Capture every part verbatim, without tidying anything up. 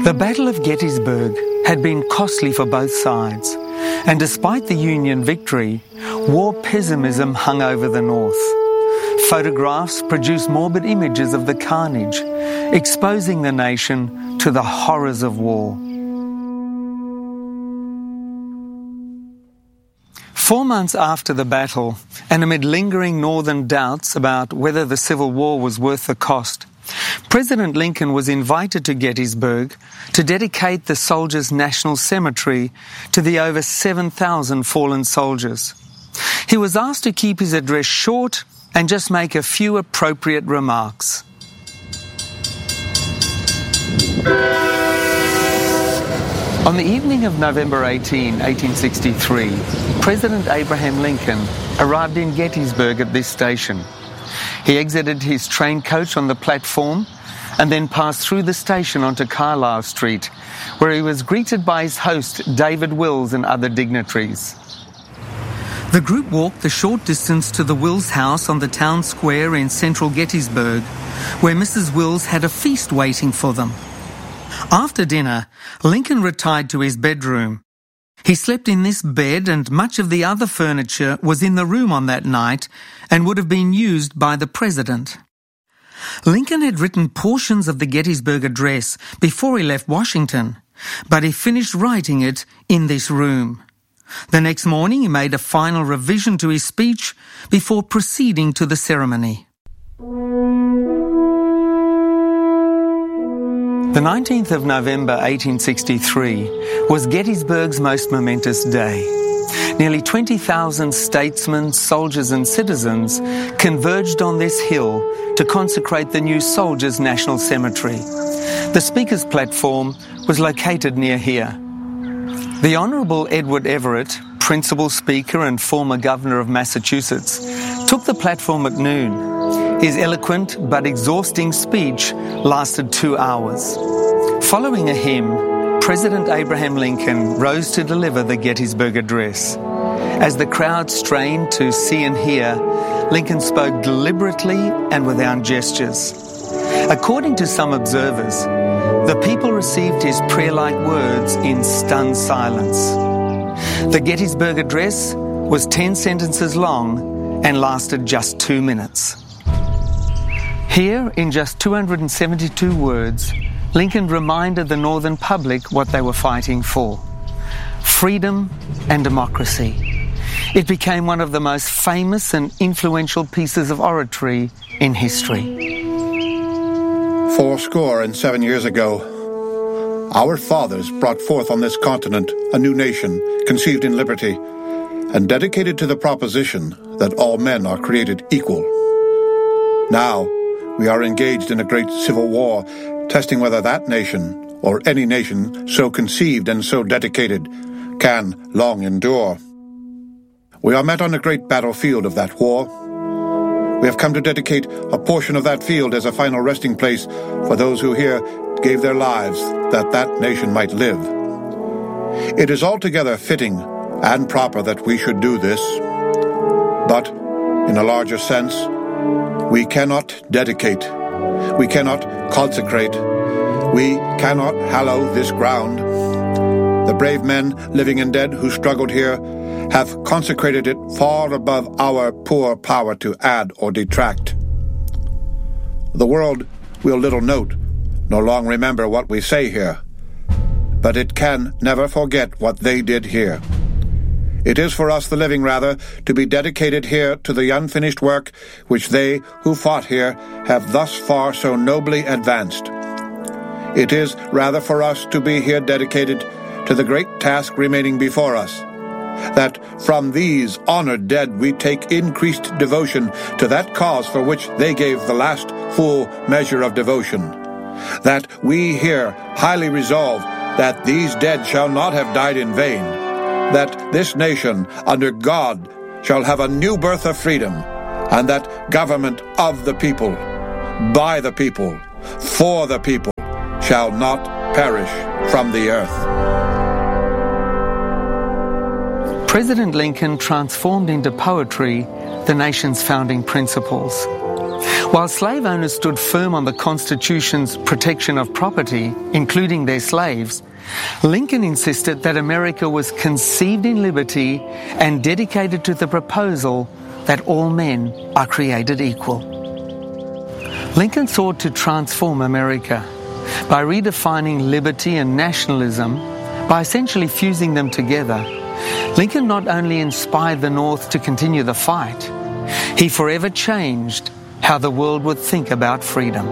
The Battle of Gettysburg had been costly for both sides, and despite the Union victory, war pessimism hung over the North. Photographs produced morbid images of the carnage, exposing the nation to the horrors of war. Four months after the battle, and amid lingering Northern doubts about whether the Civil War was worth the cost, President Lincoln was invited to Gettysburg to dedicate the Soldiers' National Cemetery to the over seven thousand fallen soldiers. He was asked to keep his address short and just make a few appropriate remarks. On the evening of November eighteenth, eighteen sixty-three, President Abraham Lincoln arrived in Gettysburg at this station. He exited his train coach on the platform and then passed through the station onto Carlisle Street, where he was greeted by his host, David Wills, and other dignitaries. The group walked the short distance to the Wills house on the town square in central Gettysburg, where Missus Wills had a feast waiting for them. After dinner, Lincoln retired to his bedroom. He slept in this bed, and much of the other furniture was in the room on that night and would have been used by the President. Lincoln had written portions of the Gettysburg Address before he left Washington, but he finished writing it in this room. The next morning he made a final revision to his speech before proceeding to the ceremony. The nineteenth of November eighteen sixty-three was Gettysburg's most momentous day. Nearly twenty thousand statesmen, soldiers and citizens converged on this hill to consecrate the new Soldiers' National Cemetery. The Speaker's platform was located near here. The Honourable Edward Everett, Principal Speaker and former Governor of Massachusetts, took the platform at noon. His eloquent but exhausting speech lasted two hours. Following a hymn, President Abraham Lincoln rose to deliver the Gettysburg Address. As the crowd strained to see and hear, Lincoln spoke deliberately and without gestures. According to some observers, the people received his prayer-like words in stunned silence. The Gettysburg Address was ten sentences long and lasted just two minutes. Here, in just two hundred seventy-two words, Lincoln reminded the Northern public what they were fighting for: freedom and democracy. It became one of the most famous and influential pieces of oratory in history. Fourscore and seven years ago, our fathers brought forth on this continent a new nation conceived in liberty and dedicated to the proposition that all men are created equal. Now, we are engaged in a great civil war, testing whether that nation, or any nation so conceived and so dedicated, can long endure. We are met on a great battlefield of that war. We have come to dedicate a portion of that field as a final resting place for those who here gave their lives that that nation might live. It is altogether fitting and proper that we should do this. But, in a larger sense, we cannot dedicate, we cannot consecrate, we cannot hallow this ground. The brave men, living and dead, who struggled here have consecrated it far above our poor power to add or detract. The world will little note, nor long remember what we say here, but it can never forget what they did here. It is for us, the living, rather, to be dedicated here to the unfinished work which they who fought here have thus far so nobly advanced. It is rather for us to be here dedicated to the great task remaining before us, that from these honored dead we take increased devotion to that cause for which they gave the last full measure of devotion, that we here highly resolve that these dead shall not have died in vain, that this nation, under God, shall have a new birth of freedom, and that government of the people, by the people, for the people, shall not perish from the earth. President Lincoln transformed into poetry the nation's founding principles. While slave owners stood firm on the Constitution's protection of property, including their slaves, Lincoln insisted that America was conceived in liberty and dedicated to the proposal that all men are created equal. Lincoln sought to transform America by redefining liberty and nationalism, by essentially fusing them together. Lincoln not only inspired the North to continue the fight, he forever changed how the world would think about freedom.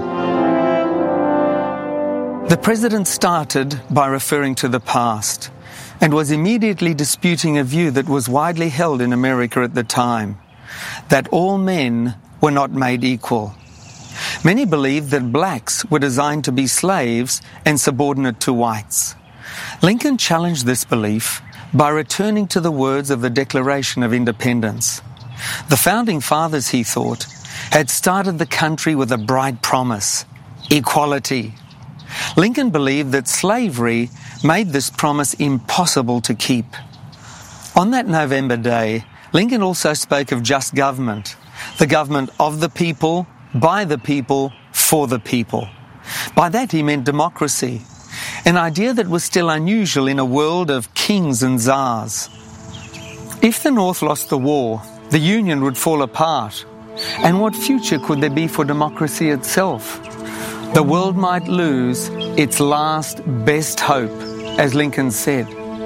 The president started by referring to the past and was immediately disputing a view that was widely held in America at the time, that all men were not made equal. Many believed that blacks were designed to be slaves and subordinate to whites. Lincoln challenged this belief by returning to the words of the Declaration of Independence. The Founding Fathers, he thought, had started the country with a bright promise: equality. Lincoln believed that slavery made this promise impossible to keep. On that November day, Lincoln also spoke of just government, the government of the people, by the people, for the people. By that he meant democracy, an idea that was still unusual in a world of kings and czars. If the North lost the war, the Union would fall apart. And what future could there be for democracy itself? The world might lose its last best hope, as Lincoln said.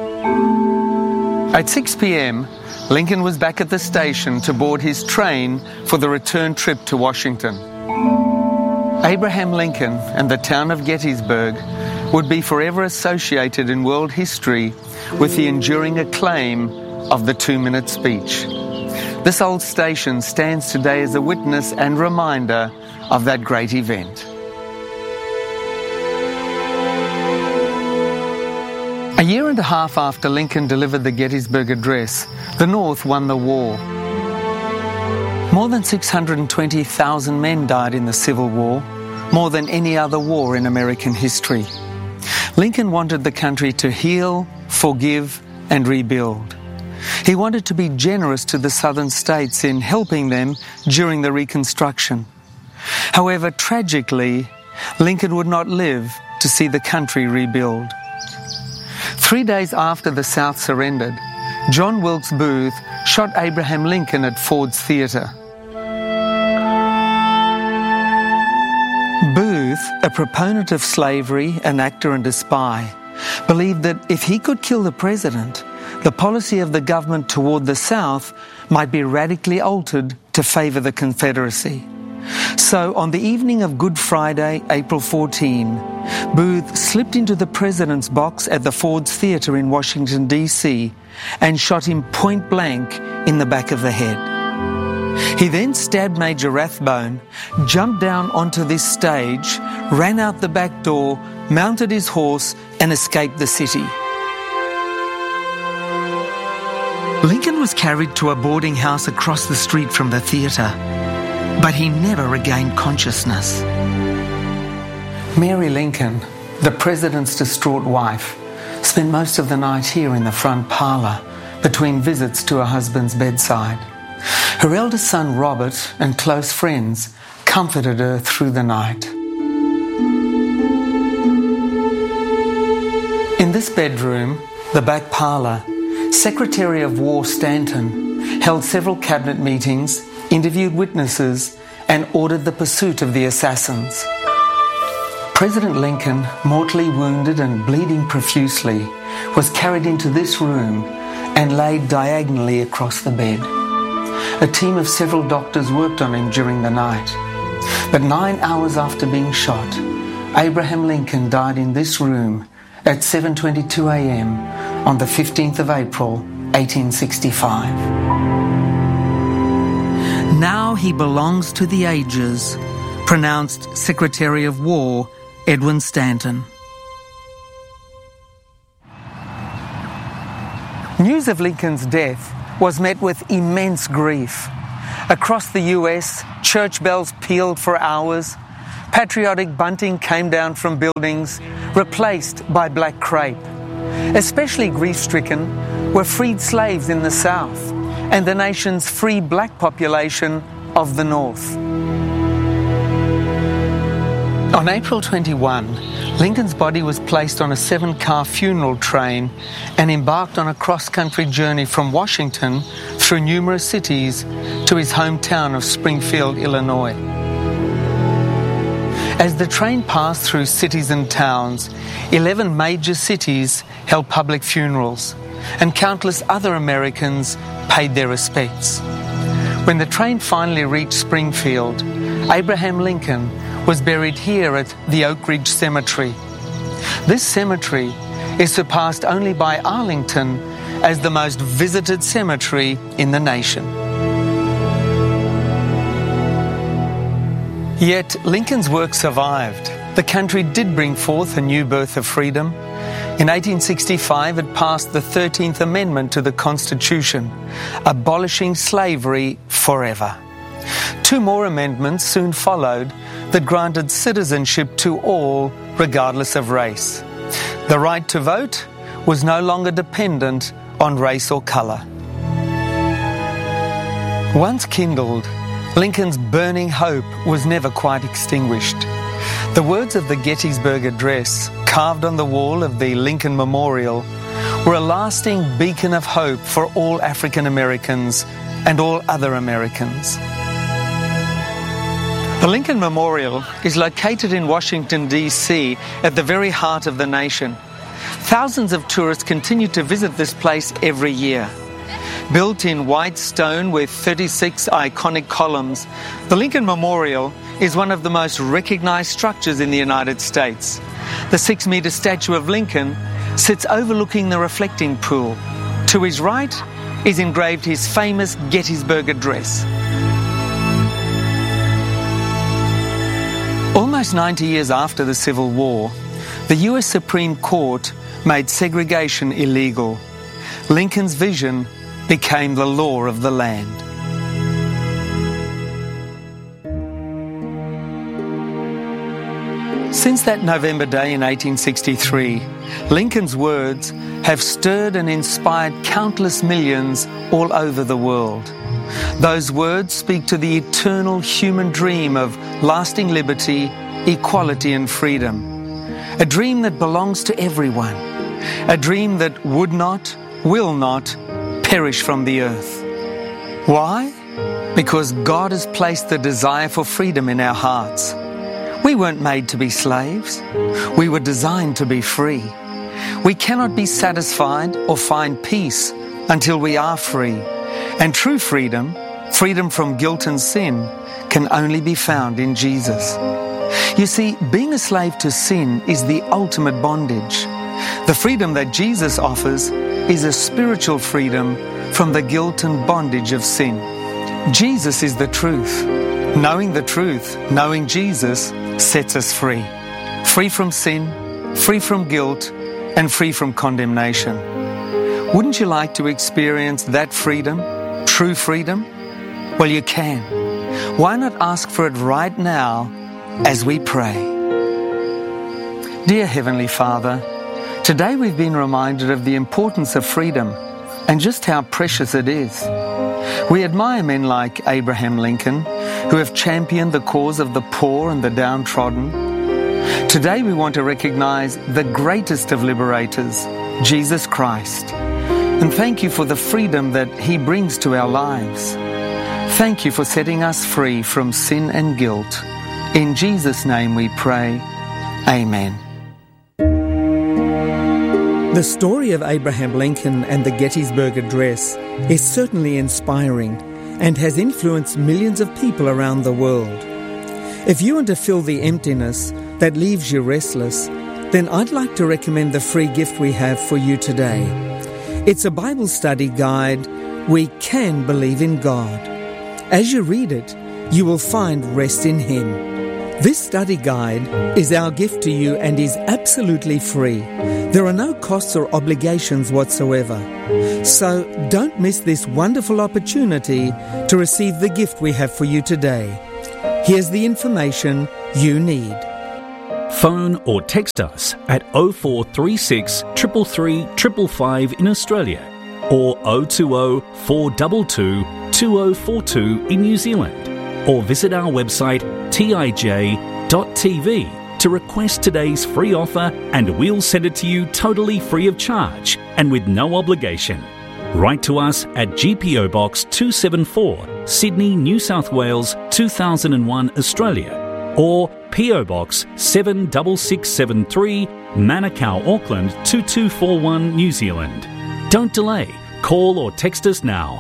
At six p.m, Lincoln was back at the station to board his train for the return trip to Washington. Abraham Lincoln and the town of Gettysburg would be forever associated in world history with the enduring acclaim of the two-minute speech. This old station stands today as a witness and reminder of that great event. A year and a half after Lincoln delivered the Gettysburg Address, the North won the war. More than six hundred twenty thousand men died in the Civil War, more than any other war in American history. Lincoln wanted the country to heal, forgive, and rebuild. He wanted to be generous to the southern states in helping them during the Reconstruction. However, tragically, Lincoln would not live to see the country rebuild. Three days after the South surrendered, John Wilkes Booth shot Abraham Lincoln at Ford's Theatre. Booth, a proponent of slavery, an actor and a spy, believed that if he could kill the president, the policy of the government toward the South might be radically altered to favour the Confederacy. So on the evening of Good Friday, April fourteenth, Booth slipped into the president's box at the Ford's Theatre in Washington, D C and shot him point blank in the back of the head. He then stabbed Major Rathbone, jumped down onto this stage, ran out the back door, mounted his horse and escaped the city. Lincoln was carried to a boarding house across the street from the theatre, but he never regained consciousness. Mary Lincoln, the president's distraught wife, spent most of the night here in the front parlour between visits to her husband's bedside. Her eldest son Robert and close friends comforted her through the night. In this bedroom, the back parlour, Secretary of War Stanton held several cabinet meetings, interviewed witnesses, and ordered the pursuit of the assassins. President Lincoln, mortally wounded and bleeding profusely, was carried into this room and laid diagonally across the bed. A team of several doctors worked on him during the night. But nine hours after being shot, Abraham Lincoln died in this room at seven twenty-two a.m. on the fifteenth of April, eighteen sixty-five. Now he belongs to the ages, pronounced Secretary of War Edwin Stanton. News of Lincoln's death was met with immense grief. Across the U S, church bells pealed for hours. Patriotic bunting came down from buildings, replaced by black crepe. Especially grief-stricken were freed slaves in the South and the nation's free black population of the North. On April twenty-first, Lincoln's body was placed on a seven-car funeral train and embarked on a cross-country journey from Washington through numerous cities to his hometown of Springfield, Illinois. As the train passed through cities and towns, eleven major cities held public funerals, and countless other Americans paid their respects. When the train finally reached Springfield, Abraham Lincoln was buried here at the Oak Ridge Cemetery. This cemetery is surpassed only by Arlington as the most visited cemetery in the nation. Yet Lincoln's work survived. The country did bring forth a new birth of freedom. In eighteen sixty-five, it passed the thirteenth Amendment to the Constitution, abolishing slavery forever. Two more amendments soon followed that granted citizenship to all, regardless of race. The right to vote was no longer dependent on race or colour. Once kindled, Lincoln's burning hope was never quite extinguished. The words of the Gettysburg Address, carved on the wall of the Lincoln Memorial, were a lasting beacon of hope for all African Americans and all other Americans. The Lincoln Memorial is located in Washington, D C, at the very heart of the nation. Thousands of tourists continue to visit this place every year. Built in white stone with thirty-six iconic columns, the Lincoln Memorial is one of the most recognized structures in the United States. The six-meter statue of Lincoln sits overlooking the reflecting pool. To his right is engraved his famous Gettysburg Address. Almost ninety years after the Civil War, the U S Supreme Court made segregation illegal. Lincoln's vision became the law of the land. Since that November day in eighteen sixty-three, Lincoln's words have stirred and inspired countless millions all over the world. Those words speak to the eternal human dream of lasting liberty, equality and freedom. A dream that belongs to everyone. A dream that would not, will not, perish from the earth. Why? Because God has placed the desire for freedom in our hearts. We weren't made to be slaves. We were designed to be free. We cannot be satisfied or find peace until we are free. And true freedom, freedom from guilt and sin, can only be found in Jesus. You see, being a slave to sin is the ultimate bondage. The freedom that Jesus offers is a spiritual freedom from the guilt and bondage of sin. Jesus is the truth. Knowing the truth, knowing Jesus, sets us free. Free from sin, free from guilt, and free from condemnation. Wouldn't you like to experience that freedom, true freedom? Well, you can. Why not ask for it right now as we pray? Dear Heavenly Father, today we've been reminded of the importance of freedom and just how precious it is. We admire men like Abraham Lincoln, who have championed the cause of the poor and the downtrodden. Today we want to recognize the greatest of liberators, Jesus Christ, and thank you for the freedom that He brings to our lives. Thank you for setting us free from sin and guilt. In Jesus' name we pray. Amen. The story of Abraham Lincoln and the Gettysburg Address is certainly inspiring and has influenced millions of people around the world. If you want to fill the emptiness that leaves you restless, then I'd like to recommend the free gift we have for you today. It's a Bible study guide, We Can Believe in God. As you read it, you will find rest in Him. This study guide is our gift to you and is absolutely free. There are no costs or obligations whatsoever. So don't miss this wonderful opportunity to receive the gift we have for you today. Here's the information you need. Phone or text us at oh four three six, three three three, five five in Australia or oh two oh, four two two, two oh four two in New Zealand, or visit our website t i j dot t v to request today's free offer and we'll send it to you totally free of charge and with no obligation. Write to us at G P O Box two seventy-four, Sydney, New South Wales two thousand one, Australia, or P O Box seven six six seven three, Manukau, Auckland two two four one, New Zealand. Don't delay. Call or text us now.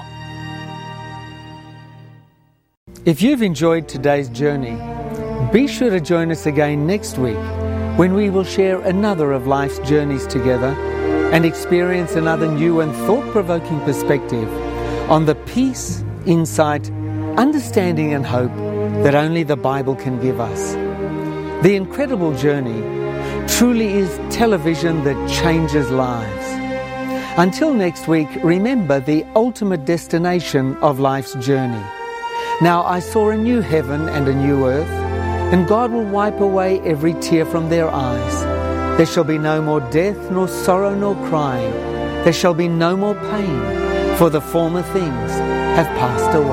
If you've enjoyed today's journey, be sure to join us again next week when we will share another of life's journeys together and experience another new and thought-provoking perspective on the peace, insight, understanding and hope that only the Bible can give us. The incredible journey truly is television that changes lives. Until next week, remember the ultimate destination of life's journey. Now I saw a new heaven and a new earth, and God will wipe away every tear from their eyes. There shall be no more death, nor sorrow, nor crying. There shall be no more pain, for the former things have passed away.